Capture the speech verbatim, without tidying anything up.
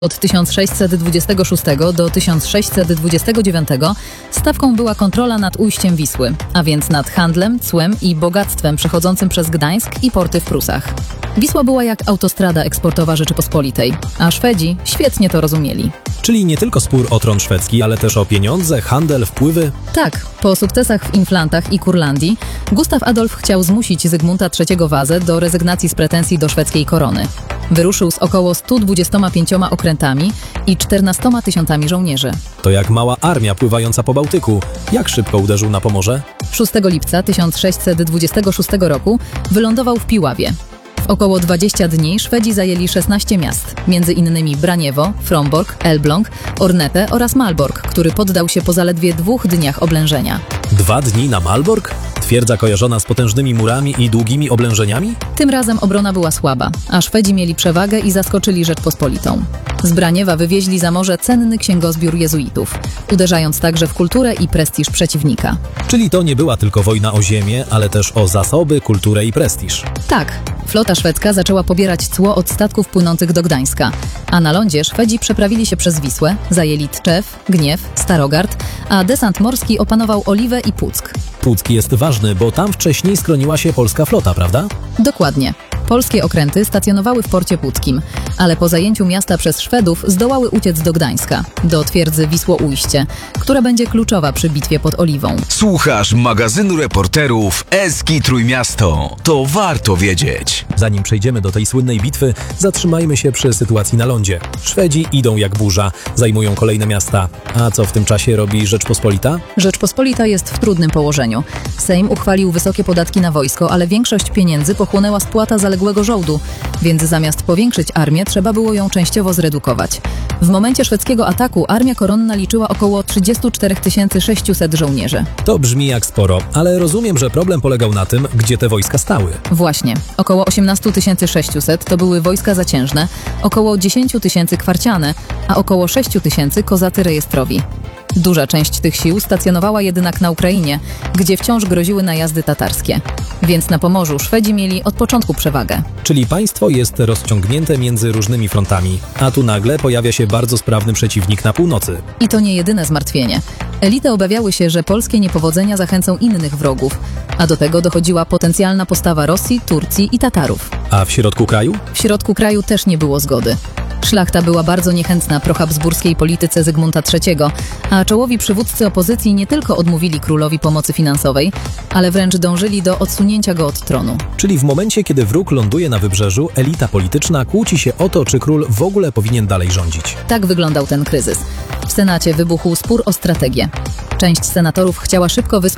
Od tysiąc sześćset dwudziestego szóstego do tysiąc sześćset dwudziestego dziewiątego stawką była kontrola nad ujściem Wisły, a więc nad handlem, cłem i bogactwem przechodzącym przez Gdańsk i porty w Prusach. Wisła była jak autostrada eksportowa Rzeczypospolitej, a Szwedzi świetnie to rozumieli. Czyli nie tylko spór o tron szwedzki, ale też o pieniądze, handel, wpływy? Tak, po sukcesach w Inflantach i Kurlandii Gustaw Adolf chciał zmusić Zygmunta trzeciego Wazę do rezygnacji z pretensji do szwedzkiej korony. Wyruszył z około stu dwudziestoma pięcioma okrętami i czternastoma tysiącami żołnierzy. To jak mała armia pływająca po Bałtyku. Jak szybko uderzył na Pomorze? szóstego lipca tysiąc sześćset dwudziestego szóstego roku wylądował w Piławie. W około dwudziestu dni Szwedzi zajęli szesnaście miast, między innymi Braniewo, Fromborg, Elbląg, Ornete oraz Malbork, który poddał się po zaledwie dwóch dniach oblężenia. Dwa dni na Malbork? Twierdza kojarzona z potężnymi murami i długimi oblężeniami? Tym razem obrona była słaba, a Szwedzi mieli przewagę i zaskoczyli Rzeczpospolitą. Z Braniewa wywieźli za morze cenny księgozbiór jezuitów, uderzając także w kulturę i prestiż przeciwnika. Czyli to nie była tylko wojna o ziemię, ale też o zasoby, kulturę i prestiż. Tak, flota szwedzka zaczęła pobierać cło od statków płynących do Gdańska, a na lądzie Szwedzi przeprawili się przez Wisłę, zajęli Tczew, Gniew, Starogard, a desant morski opanował Oliwę i Puck. Puck jest ważny, bo tam wcześniej skroniła się polska flota, prawda? Dokładnie. Polskie okręty stacjonowały w porcie puckim, ale po zajęciu miasta przez Szwedów zdołały uciec do Gdańska, do twierdzy Wisło-Ujście, która będzie kluczowa przy bitwie pod Oliwą. Słuchasz magazynu reporterów Eski Trójmiasto. To warto wiedzieć. Zanim przejdziemy do tej słynnej bitwy, zatrzymajmy się przy sytuacji na lądzie. Szwedzi idą jak burza, zajmują kolejne miasta. A co w tym czasie robi Rzeczpospolita? Rzeczpospolita jest w trudnym położeniu. Sejm uchwalił wysokie podatki na wojsko, ale większość pieniędzy pochłonęła spłata zaległego żołdu, więc zamiast powiększyć armię, trzeba było ją częściowo zredukować. W momencie szwedzkiego ataku armia koronna liczyła około trzydzieści cztery tysiące sześćset żołnierzy. To brzmi jak sporo, ale rozumiem, że problem polegał na tym, gdzie te wojska stały. Właśnie. Około osiemnaście tysięcy sześćset to były wojska zaciężne, około dziesięć tysięcy kwarciane, a około sześć tysięcy kozacy rejestrowi. Duża część tych sił stacjonowała jednak na Ukrainie, gdzie wciąż groziły najazdy tatarskie. Więc na Pomorzu Szwedzi mieli od początku przewagę. Czyli państwo jest rozciągnięte między różnymi frontami, a tu nagle pojawia się bardzo sprawny przeciwnik na północy. I to nie jedyne zmartwienie. Elity obawiały się, że polskie niepowodzenia zachęcą innych wrogów, a do tego dochodziła potencjalna postawa Rosji, Turcji i Tatarów. A w środku kraju? W środku kraju też nie było zgody. Szlachta była bardzo niechętna prohabsburskiej polityce Zygmunta trzeciego, a czołowi przywódcy opozycji nie tylko odmówili królowi pomocy finansowej, ale wręcz dążyli do odsunięcia go od tronu. Czyli w momencie, kiedy wróg ląduje na wybrzeżu, elita polityczna kłóci się o to, czy król w ogóle powinien dalej rządzić. Tak wyglądał ten kryzys. W Senacie wybuchł spór o strategię. Część senatorów chciała szybko wysłać